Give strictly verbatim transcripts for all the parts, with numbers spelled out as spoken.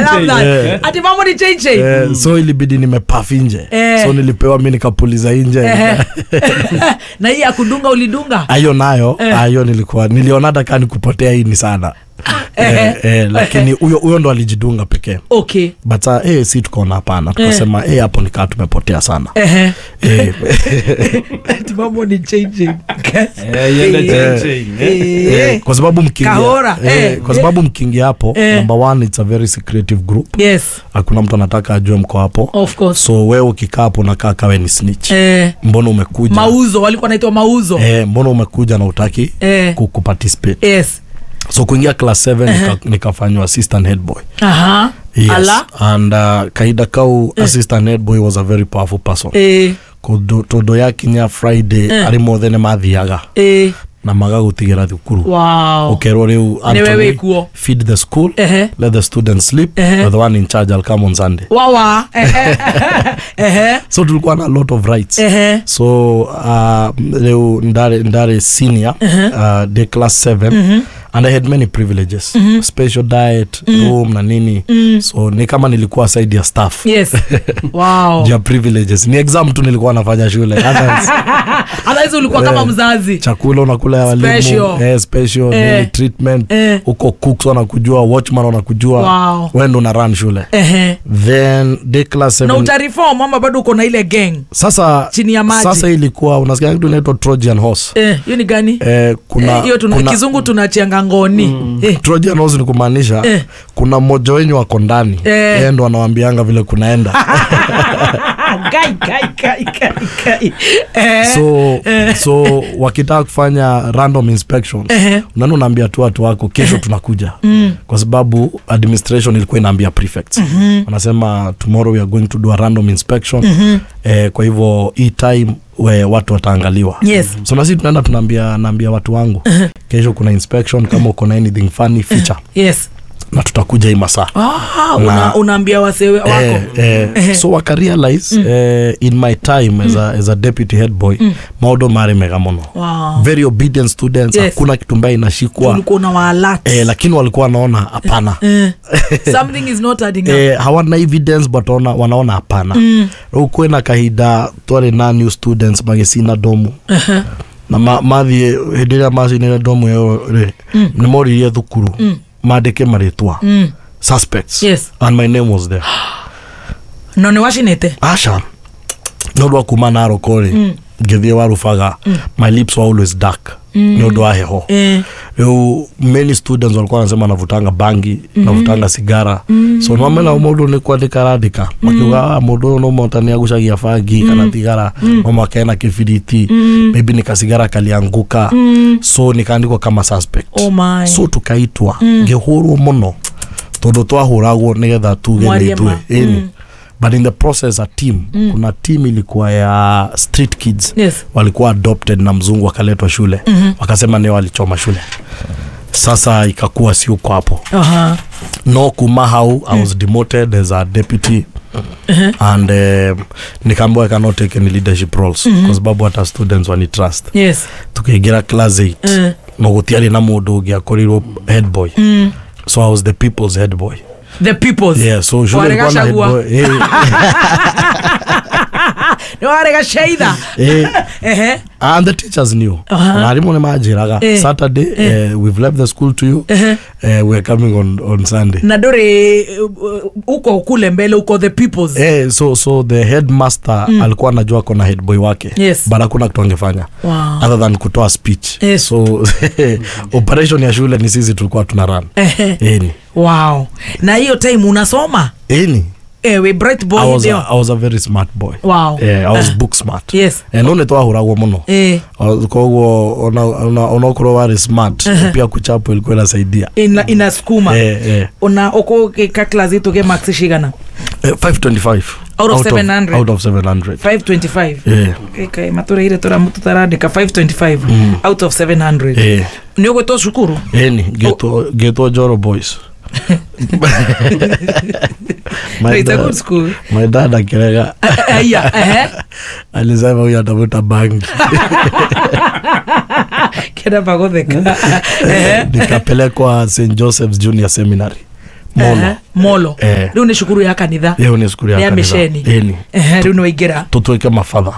love that. Ati mambo ni change. Eh, so ilibidi nimepuff nje. Eh. So nilipewa mimi nikapuliza nje. Eh. Na hii akudunga ulidunga? Ayo nayo, eh. Ayo nilikuwa niliona hata kani kupotea hii ni sana. Eh, eh, lakini huyo huyo ndo alijidunga pekee. Okay. But uh, eh si tukaona hapana. Tukasema eh hapo nikaa tumepotea sana. Eh. Eh. Mambo ni changing. Eh, yende changing. Eh. Kwa sababu mkiingia eh, kwa sababu mkiingia hapo number one it's a very secretive group. Yes. Hakuna mtu anataka ajue mko hapo. Of course. So wewe ukikaa hapo unakaa kawe ni snitch. Eh. Mbona umekuja? Mauzo walikuwa wanaitwa mauzo. Eh, mbona umekuja na utaki eh. kuparticipate? Yes. So kuingia class seven uh-huh. nika, nikafanywa assistant head boy. Aha. Yes. Ala. And uh, Kaida Kau eh. assistant head boy was a very powerful person. Eh. Kodo todo ya kinya Friday eh. ari mothe ne mathiaga. Eh. Na magagutigera thukuru. Wow. Okero riu Anthony feed the school, uh-huh. let the students sleep, uh-huh. the one in charge will come on Sunday. Wow. Uh-huh. So tulikuwa na a lot of rights. Uh-huh. So uh riu ndare ndare senior uh-huh. uh day class seven. Uh-huh. And I had many privileges. Mm-hmm. Special diet, mm-hmm. room na nini. Mm-hmm. So ni kama nilikuwa side ya staff. Yes. Wow. Ya privileges. Ni exam tu nilikuwa nafanya shule. Others. Others ulikuwa kama mzazi. Chakula unakula ya walimu. Special. Eh, special. Eh. Nini treatment. Eh. Uko cooks wanakujua, watchman wanakujua. Wow. Wewe ndo una run shule. Uh-huh. Then day class seven. Na utareform mama bado uko na ile gang. Sasa chini ya maji. Sasa ilikuwa unasikia kitu inaitwa Trojan horse. Eh, hiyo ni gani? Eh, kuna hiyo eh, tuna kuna, kizungu tunachianga ngoni. Mm. Eh. Trojan horse ni kumaanisha eh. kuna mmoja wenyu wako ndani. Eh. Yeye ndo anawaambianga vile kunaenda. Gai gai gai gai gai. Eh. So eh. so wakitaka kufanya random inspection, eh. unaona unaambia tu watu wako kesho tunakuja. Mm. Kwa sababu administration ilikuwa inaambia prefects. Mm-hmm. Wanasema tomorrow we are going to do a random inspection. Mm-hmm. Eh, kwa hivyo hii time we watu wataangaliwa. Yes. So nasi tunaenda tunaambia naambia watu wangu uh-huh. kesho kuna inspection kama uko na anything funny feature. Yes. Na tutakuja hii masaa. Ah, una unaambia wasewe wako. Eh, eh, eh. So waka realize mm. eh, in my time mm. as a as a deputy head boy, mm. maudo mare mega mono. Wow. Very obedient students, yes. Hakuna kitu mbaya inashikwa. Ulikuwa na waalert. Eh, lakini walikuwa wanaona hapana. Eh. Something is not adding up. Eh, hawana evidence but wana, wanaona hapana. Mm. Ukwe na kahida tore na new students magesina domu. Uh-huh. Na ma, mathi hedira mazi ne domu yo re. Mm. Ni mori ye thukuru. Mm. Madeke maretwa. Mm. Suspects. Yes. And my name was there. No ni washinete. Asha. Nodwa kumana arokore. Mm. Gethie warufaga. Mm. My lips were always dark. Mm. Nodwa heho. Eh. Yo many students walikuwa wanasema navutanga bangi, mm. navutanga sigara. Mm. So no mena modo ni kuandika radika. Mm. Makiuga modo no motani agushagia fagi mm. kana tigara, mm. mama kaena kifiriti. Mm. Maybe nikasigara kalianguka. Mm. So nikaandikwa kama suspect. Oh my. So tukaitwa. Mm. Ngehoro mono. Todo twahuragwo nigetha tuge nitwe. Eni. But in the process a team, mm. kuna team ilikuwa ya street kids. Yes. Walikuwa adopted na mzungu wakaletwa shule. Mm-hmm. Wakasema ni walichoma shule. Sasa ikakuwa si uko hapo. Uh-huh. No kumahau, I was demoted as a deputy. Uh-huh. And uh, nikambo I cannot take any leadership roles. Mm-hmm. Kwa sababu hata students wani trust. Yes. Tukiingia class eight. Uh-huh. No gutiari na mundu ugiakorirwo head boy. Mm. So I was the people's head boy. The people's. Yeah, so shule ilikuwa na head boy. Hey. No arega shaida. Eh. Eh. And the teachers knew. Na alimu ne majiraga. Saturday eh. uh, we've left the school to you. Uh-huh. Uh, we are coming on on Sunday. Na dore uko kule mbele uko the people's. Eh, so so the headmaster mm. alikuwa anajua kuna head boy wake. Yes. But hakuna kitu angefanya. Wow. Other than kutoa speech. Yes. So operation ya shule ni sisi tulikuwa tuna run. Eh. Wow. Na hiyo time unasoma? Eh. Eh, we bright boy. I was, a, I was a very smart boy. Wow. Yeah, I was uh, book smart. Yes. And none twahuragwo muno. Eh. Koguo ona ona ona okoro wari smart. Uh-huh. Pia kuchapo ilikuwa inasaidia. Ina inasukuma. Eh eh. Ona oko ka class ito ke max shigana. Uh, five twenty-five. Out of seven hundred. Out of seven hundred. five twenty-five. Yeah. Okay, kai matura ile tora mtu tarandika five twenty-five mm. out of seven hundred. Eh. Ni uko to shukuru. Eh ni geto oh. geto Joro boys. My dad, good school. My dad akirega. Aya, eh. Alisema huyu atavuta bangi. Kenda pagodeka. Eh. Nikapelekwa Saint Joseph's Junior Seminary. molo uh-huh. molo eh. riu ni cukuru ya kanitha iyo ni cukuru ya kanitha eni eh riu ni waingira tutweke mafadha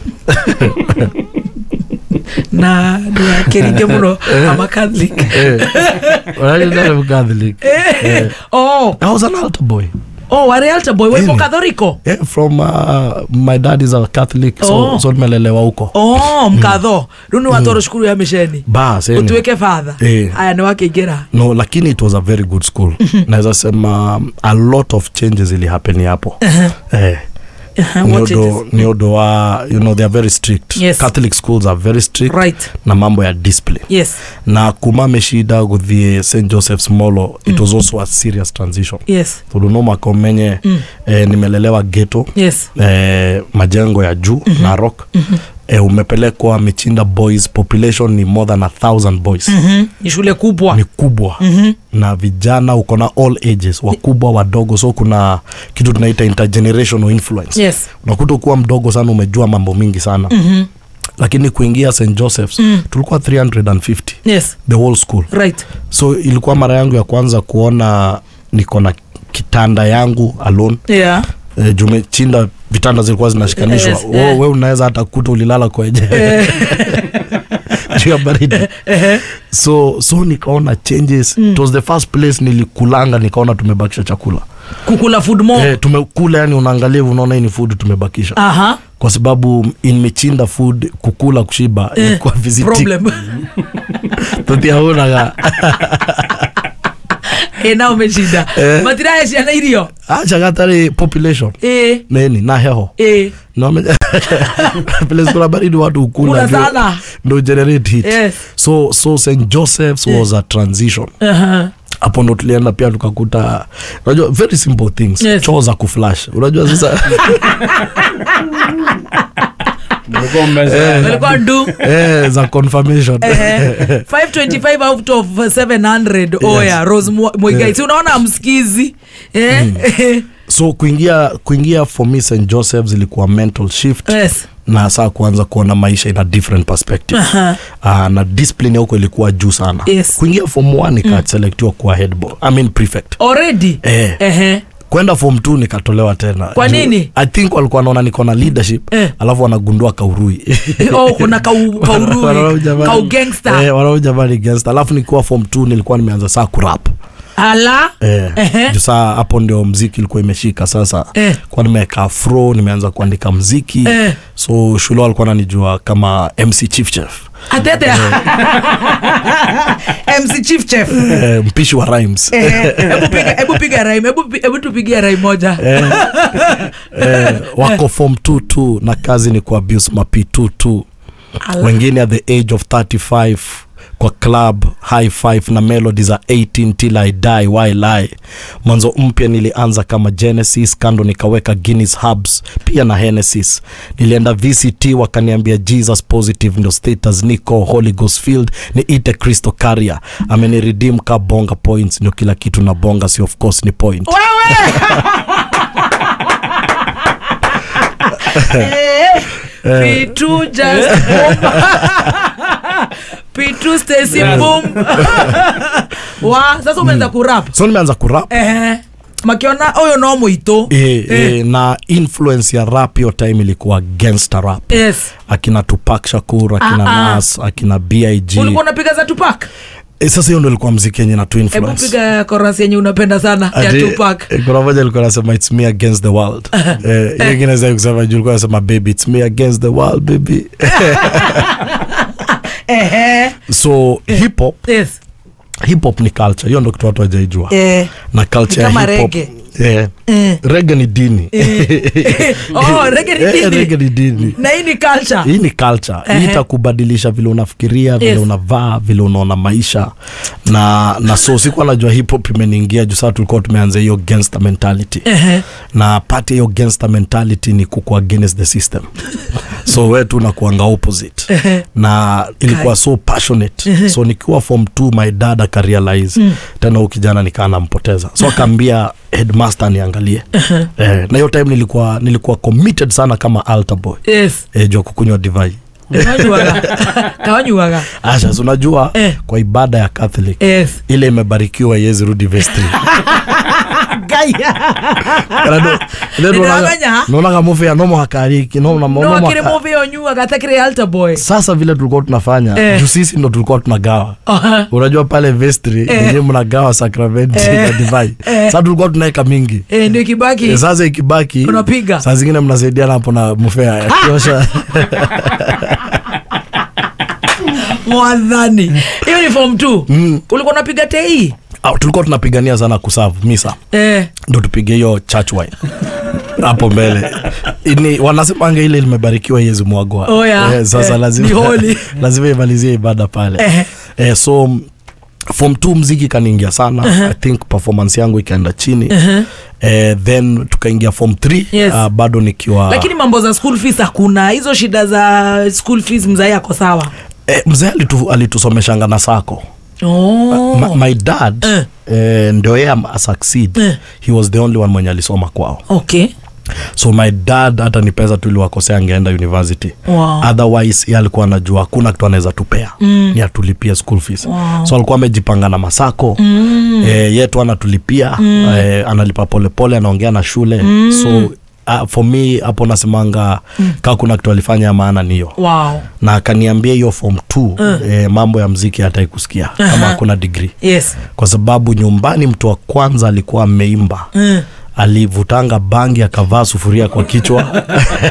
na ndia kiringe muno ama Catholic eh wala ni Catholic eh oh I was an altar boy. Oh, were altar boy wewe Catholico? Yeah, from uh, my dad is a Catholic, so oh. so nimelelewa huko. Oh, mkadho. Runi watoro shukuru ya misheni. Bas, eh. Utuweke father. Eh. Aya ni wakigira. No, lakini it was a very good school. Naweza sema um, a lot of changes ili happen hapo. Uh-huh. Eh. Uh-huh. Niodo, niodo wa, you know, they are very strict. Yes. Catholic schools are very strict. Right. Na mambo ya discipline. Yes. Na kumame shida guthie Saint Joseph's Molo, it mm. was also a serious transition. Yes. Tulunoma komenye mm. eh, nimelelewa ghetto. Yes. Eh, majengo ya juu, mm-hmm. Narok. Mm-hmm. Eh, umepelekwa Michinda boys, population ni more than a thousand boys. Mm-hmm. Ni shule kubwa. Ni kubwa. Mm-hmm. Na vijana uko na all ages, wakubwa wadogo, so kuna kitu tunaita intergenerational influence. Yes. Unakuta kuwa mdogo sana umejua mambo mingi sana. Mm-hmm. Lakini kuingia Saint Joseph's mm. tulikuwa three hundred fifty. Yes. The whole school. Right. So ilikuwa mara yangu ya kwanza kuona niko na kitanda yangu alone. Yeah. E, jume chinda vitanda zilikuwa zinashikanishwa. Yes, yeah. Wewe unaweza hata kuta ulilala kwenye. Juu ya baridi. So so nikaona changes. Mm. It was the first place nilikulanga nikaona tumebakisha chakula. Kukula food more. Eh, tumekula yani unaangalia unaona hii ni food tumebakisha. Aha. Uh-huh. Kwa sababu in Michinda food kukula kushiba eh, ilikuwa visiting. Problem. Tutia huna eh na umeshinda eh. Matira ya na irio acha gatari population eh neni na heho eh no me place kuna baridi watu ukula sana no generate heat. Yes. So so Saint Joseph's eh. was a transition. Uh-huh. Hapo ndo tulienda pia tukakuta unajua very simple things. Yes. Choo za kuflash unajua sasa Walikuwa ndu eh za confirmation five twenty-five out of seven hundred. Yes. Oya Rose Muigai si unaona msikizi eh mm. So kuingia kuingia for me Saint Joseph's ilikuwa mental shift. Yes. Na saa kuanza kuona maisha in a different perspective. Uh-huh. Uh, na discipline huko ilikuwa juu sana. Yes. Kuingia form one nikaselectiwa mm. kuwa head boy I mean prefect already eh uh-huh. Kwenda form two nikatolewa tena. Kwa nini? I think walikuwa wanaona niko na leadership eh. Alafu wanagundua kaurui. Oh kuna kau, kaurui kau gangster eh wanao jamani gangster. Alafu nilikuwa form two nilikuwa nimeanza saa kurap. Ala eh uh-huh. Jusa hapo ndio muziki ilikuwa imeshika sasa eh. Kwa nimeka afro nimeanza kuandika muziki eh. So shule walikuwa wananijua kama M C Chief Chef. Atete M C Chief Chef eh, mpishi wa rhymes. Hebu piga hebu piga rhyme hebu hebu tupigie rhyme moja. eh, eh, wako form two two na kazi ni ku abuse mapi two two. Wengine at the age of thirty-five kwa club high five na melody za eighteen till I die why lie. Mwanzo mpya nilianza kama Genesis, kando nikaweka Guinness Hubs pia na Genesis. Nilienda V C T wakaniambia Jesus positive ndo status niko Holy Ghost filled ni ite Kristo Carrier. Ameni redeem ka bonga points ndio kila kitu na bonga si of course ni point. Wewe P two just P two Stacy boom. Wa sasa umeanza kurap. So nimeanza kurap. Eh makiona oyo no muito eh, eh. na influence ya rap yo time ilikuwa gangster rap. Yes. Akina Tupac Shakur, akina ah, Nas, akina B I G. Ulikuwa unapiga za Tupac? Eh, sasa hiyo ndio ilikuwa muziki yenye na tu influence. Hebu piga chorus yenye unapenda sana ya Tupac. Eh, kuna moja ilikuwa nasema it's me against the world. Eh, yengine zaidi kusema ilikuwa nasema baby it's me against the world baby. Eh. So hip hop. Yes. Hip hop ni culture. Hiyo ndio kitu watu hawajaijua. Eh. Na culture ya hip hop. Eh. Eh. Reggae ni dini. Eh. Oh, reggae ni dini. Eh, reggae ni dini. Na hii ni culture. Hii ni culture. Hii itakubadilisha vile unafikiria, vile yes. unavaa, vile unaona maisha. Na na so sikuwa najua hip hop imeniingia juu sasa tulikuwa tumeanza hiyo gangster mentality. Uh-huh. Na part hiyo gangster mentality ni kuku against the system. So wewe tu unakuanga opposite. Uh-huh. Na ilikuwa so passionate. Uh-huh. So nikiwa form two my dad akarealize mm. tena ukijana nikaa nampoteza. So akaambia headmaster niangalie. Uh-huh. Eh, na hiyo time nilikuwa nilikuwa committed sana kama altar boy. Yes. Eh, jua kukunywa divai. Kawanyuaga. Kawanyuaga. Asha, so unajua Eh. kwa ibada ya Catholic Yes. ile imebarikiwa yezi rudi vestry. Gaya. Kana ndo Nidanganya. naona kama movie ya nomo hakariki no na No kile movie onyuaga atakire altar boy. Sasa vile tulikuwa tunafanya Eh. juu sisi ndo tulikuwa tunagawa. Aha. Unajua pale vestry Eh. ndio mnagawa sakramenti Eh. na divai. Eh. Sasa tulikuwa tunaweka mingi. Eh, ndio kibaki. Eh, sasa ikibaki Unapiga. saa zingine mnasaidiana hapo na mufea akiosha. Mwadhani. Hiyo ni form two. Mm. Ulikuwa unapiga tei? Ah, tulikuwa tunapigania sana kuserve misa. Eh. Ndo tupige hiyo church wine. Hapo mbele. Ini wanasemanga ile limebarikiwa Yesu mwagwa. Oh, yeah. Eh, sasa Eh, lazima ni holy. lazima imalizie ibada pale. Eh. Eh, so form two mziki kaniingia sana. Uh-huh. I think performance yangu ikaenda chini. Uh-huh. Eh, then tukaingia form three. Yes. Uh, bado nikiwa Lakini mambo za school fees hakuna. Hizo shida za school fees mzee yako sawa. eh, mzee alitu, alitusomeshanga na sako. Oh. Uh, my, my dad Eh. eh, ndio yeye am- succeed. Eh. He was the only one mwenye alisoma kwao. Okay. So my dad hata ni pesa tu iliwakosea angeenda university. Wow. Otherwise yeye alikuwa anajua hakuna kitu anaweza tupea. Mm. Ni atulipie school fees. Wow. So alikuwa amejipanga na masako. Mm. Eh, yetu anatulipia, mm. eh, analipa pole pole, anaongea na shule. Mm. So uh, for me hapo nasemanga mm. kama kuna kitu alifanya maana niyo. Wow. Na akaniambia hiyo form two uh. eh, mambo ya muziki hata ikusikia uh-huh. kama hakuna degree. Yes. Kwa sababu nyumbani mtu wa kwanza alikuwa ameimba. Mm. Alivutanga bangi akavaa sufuria kwa kichwa.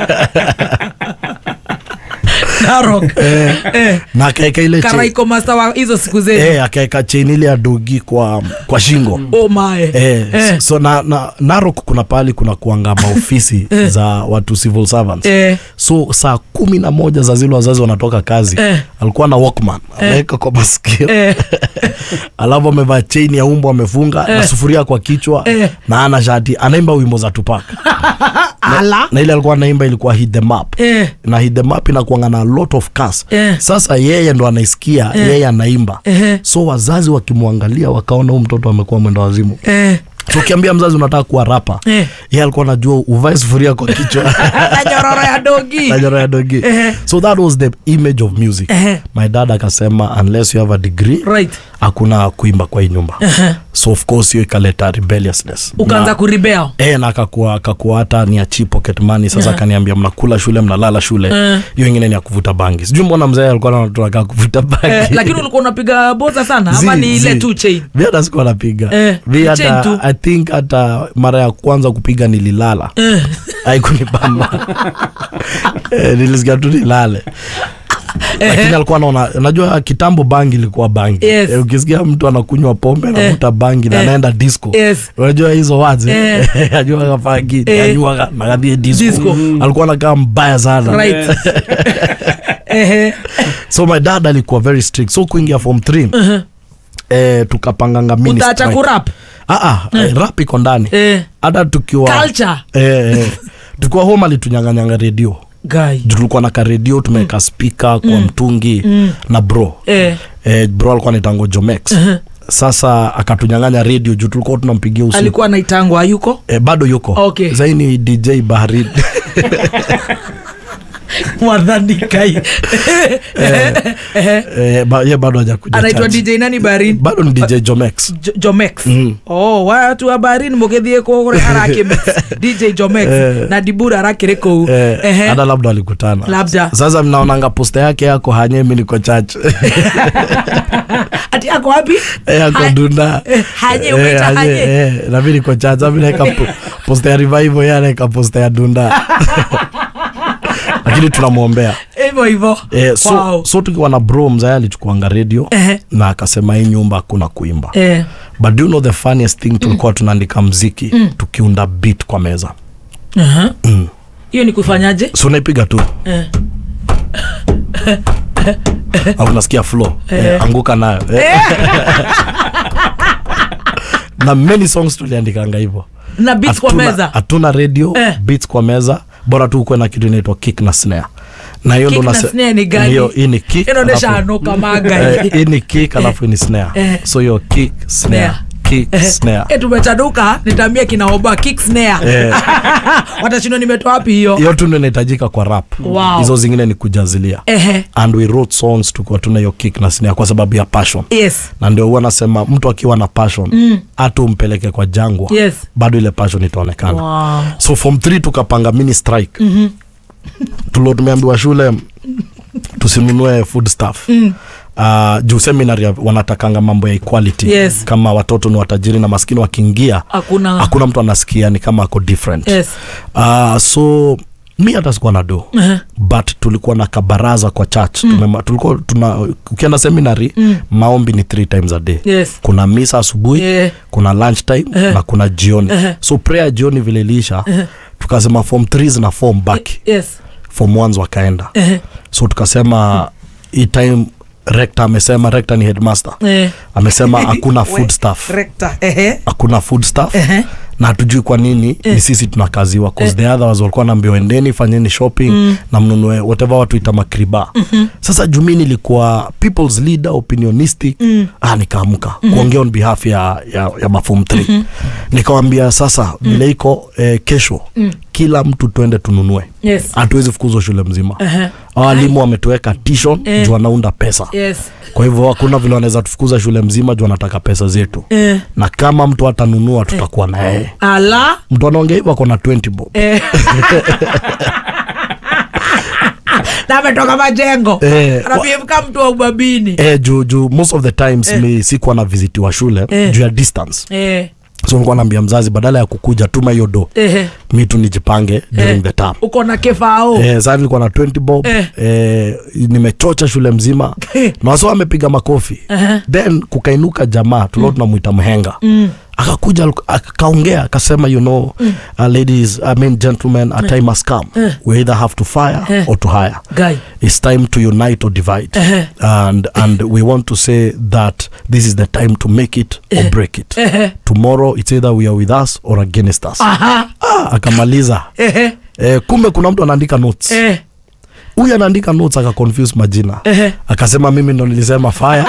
Narok. eh, Eh. na akaeka ile chain. Karaiko master wa hizo siku zetu. Eh, akaeka chain ile ya dogi kwa kwa shingo. Oh my. Eh, Eh. so na, na Narok kuna pali kuna kuanga maofisi za watu civil servants. Eh. So saa kumi na moja za zile wazazi wanatoka kazi. Eh. Alikuwa na Walkman, anaweka kwa masikio. Eh. Alafu amevaa chain ya umbo amefunga Eh. na sufuria kwa kichwa Eh. na ana shati, anaimba wimbo za Tupac. Ala. Na ile alikuwa anaimba ilikuwa Hit the Map. Eh. Na Hit the Map inakuanga na lot of cars. Eh. Sasa yeye ndo anaisikia, Eh. yeye anaimba. Eh. So wazazi wakimwangalia wakaona huyu mtoto amekuwa mwenda wazimu. Eh. So ukiambia mzazi unataka kuwa rapa, Eh. yeye alikuwa anajua uvae sufuria kwa kichwa. Na nyororo ya dogi. Na nyororo ya dogi. Eh. So that was the image of music. Eh. My dad akasema unless you have a degree, Right. hakuna kuimba kwa hii nyumba. Eh. So of course hiyo ikaleta rebelliousness. Ukaanza Na- kuribea. Eh, na akakuwa akakuwa hata ni achi pocket money. Sasa Yeah. akaniambia mnakula shule mnalala shule. Eh. Hiyo ingine ni ya kuvuta bangi. Sijui mbona mzee alikuwa anataka kuvuta bangi. Eh, lakini ulikuwa unapiga boza sana ama Zi, ni ile zi. tu chain? Mimi hata sikuwa napiga. Eh, Mimi chain hata tu. I think hata mara ya kwanza kupiga nililala. Eh. Haikunibamba. Eh, nilisikia tu nilale. Lakini alikuwa anaona, najua kitambo bangi ilikuwa bangi. Yes. Eh, ukisikia mtu anakunywa pombe na Eh. kuvuta bangi na Eh. anaenda disco. Yes. Unajua hizo wazi. Eh. Ajua kafangi, Eh. ajua nakadhie disco. Disco. Mm. Alikuwa anakaa mbaya sana. Right. Eh. So my dad alikuwa very strict. So kuingia form three, uh-huh. eh, tukapanganga mini Utaacha strike. kurap? Ah ah, eh. rap iko ndani. Eh. Hata tukiwa Culture. eh, eh, tukiwa home alitunyanganyanga radio. Guy. Tulikuwa na ka radio tumeweka speaker kwa Mm. mtungi Mm. na bro. Eh. Eh, bro alikuwa anaitangwa Jomex. Uh-huh. Sasa akatunyanganya radio juu tulikuwa tunampigia usiku. Alikuwa anaitangwa yuko? Eh, bado yuko. Okay. Sasa ni D J Bahari. Mwadhani kai. eh, eh, ba, ye bado hajakuja. Anaitwa church. D J nani Barin? Bado ni D J Jomex. Jo- Jomex. Mm. Oh, watu wa Barin mugethie ko kure arake mix. D J Jomex Eh. na Dibura arake reko. Eh, Ehe. hata labda walikutana. Labda. Sasa mnaonanga posta yake yako hanye mimi niko church. Ati ako wapi? Eh, ako Ha- Dunda. eh, hanye, Eh, umeita hanye. eh, na mimi niko church. Mimi naeka po- posta ya revival yeye anaeka posta ya Dunda. Lakini tunamwombea. Hivyo hivyo. Eh, so, Wow. so tukiwa na bro mzee alichukuanga radio Ehe. na akasema hii nyumba hakuna kuimba. Eh. But do you know the funniest thing, tulikuwa tunaandika mziki tukiunda beat kwa meza. Aha. Mm. Hiyo ni kufanyaje? So unaipiga tu Eh. au unasikia flow Eh. eh, anguka nayo eh. Na many songs tuliandikanga hivyo. Na beats kwa Hatuna- meza. hatuna radio Eh. beats kwa meza, bora tu kuwe na kitu inaitwa kick na snare. Na hiyo Kick ndo na nase- snare ni gani? hiyo hii ni kick. Inaonesha alafu- anoka maga. eh, hii ni kick alafu hii ni snare. Eh. So hiyo kick snare Snare. kick snare. Eh, tumetaduka nitaambia kinaoba kick snare. Eh. Watashindwa nimetoa wapi hiyo? Hiyo tu ndio inahitajika kwa rap. Wow. Hizo zingine ni kujazilia. Ehe. And we wrote songs tukiwa tuna hiyo kick na snare kwa sababu ya passion. Yes. Na ndio huwa nasema mtu akiwa na passion hata mm. umpeleke kwa jangwa. Yes. Bado ile passion itaonekana. Wow. So form three tukapanga mini strike. Mhm. Tulio tumeambiwa shule tusinunue food stuff. Mm. Uh, juu seminary wanatakanga mambo ya equality. Yes. Kama watoto ni watajiri na maskini wakiingia hakuna hakuna mtu anasikia ni kama ako different. Yes. Uh, so mi hata sikuwa na do. Uh-huh. But tulikuwa na kabaraza kwa church. Mm. Tumema, tulikuwa tuna ukienda seminary mm. maombi ni three times a day. Yes. Kuna misa asubuhi, yeah. Kuna lunch time, uh-huh. na kuna jioni. Uh-huh. So prayer jioni vile ilisha, uh-huh. tukasema form threes na form back. Yes. Form ones wakaenda. Uh-huh. So tukasema hii uh-huh. time rector amesema, rector ni headmaster. Uh-huh. Amesema hakuna food stuff. Rector. Uh-huh. Hakuna food stuff. Uh-huh. Na hatujui kwa nini eh. Ni sisi tunakaziwa cause eh. The others walikuwa naambiwa endeni fanyeni shopping mm. na mnunue whatever watu ita makriba. Mm-hmm. Sasa jumi nilikuwa people's leader opinionistic mm. ah nikaamka mm-hmm. kuongea on behalf ya ya, ya mafom three. Mm-hmm. Nikamwambia sasa vile mm. iko eh, kesho mm. kila mtu twende tununue. Yes. Hatuwezi fukuzwa shule mzima. Uh-huh. Walimu wametuweka tuition eh. juu wanaunda pesa. Yes. Kwa hivyo hakuna vile wanaweza tufukuza shule mzima juu wanataka pesa zetu. Eh. Na kama mtu atanunua tutakuwa na yeye. Ala. Mtu anaongea hivyo kona twenty bob. Eh. Na ametoka majengo. Eh. Anapimka mtu wa ubabini. Eh, juu juu most of the times eh. mi sikuwa na visit wa shule eh. juu ya distance. Eh. So nilikuwa naambia mzazi badala ya kukuja tuma hiyo do. Eh. Mi tu nijipange during eh. the term. Uko na kefao. Eh, sasa nilikuwa na twenty bob. Eh. Eh, nimechocha shule mzima. Na wao wamepiga makofi. Uh-huh. Then kukainuka jamaa tulikuwa tunamuita mhenga. Mm. Akakuja akaongea akasema you know mm. uh, ladies I mean gentlemen a time has come. Uh. We either have to fire uh. or to hire. Guy. It's time to unite or divide. Uh-huh. And and we want to say that this is the time to make it uh. or break it. Uh-huh. Tomorrow it's either we are with us or against us. Uh-huh. Ah, akamaliza. Uh-huh. Eh, kumbe kuna mtu anaandika notes. Uh-huh. Huyu anaandika notes aka confuse majina. Uh-huh. Akasema mimi ndo nilisema fire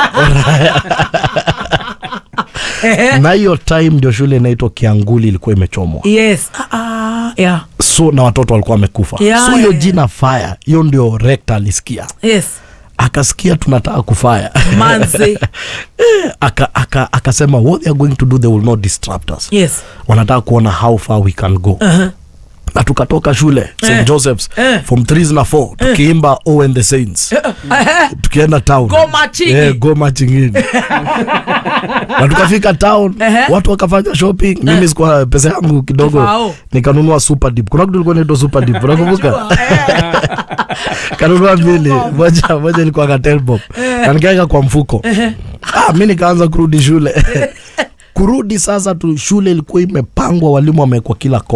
na hiyo time ndio shule inaitwa Kianguli ilikuwa imechomwa. Yes. Ah uh, yeah. So na watoto walikuwa wamekufa. Yeah, so hiyo yeah. jina fire, hiyo ndio rector alisikia. Yes. Akasikia tunataka kufire. Manzi. aka aka akasema what they are going to do they will not disrupt us. Yes. Wanataka kuona how far we can go. Uh-huh. Na tukatoka shule Saint Eh. Joseph's eh. from threes na four eh. tukiimba Oh and the Saints. Eh. Tukienda town. Go marching. Eh, go marching in. Na tukafika town, uh-huh. watu wakafanya shopping. Uh-huh. Mimi sikuwa pesa yangu kidogo. Kifao. Nikanunua Super Dip. Kuna kitu ilikuwa inaitwa Super Dip. Unakumbuka? Kanunua mbili. Moja moja ilikuwa ka ten bob. Na nikaweka kwa mfuko. Uh-huh. Ah, mimi nikaanza kurudi shule. Kurudi sasa tu shule ilikuwa imepangwa, walimu wamekuwa kila kona.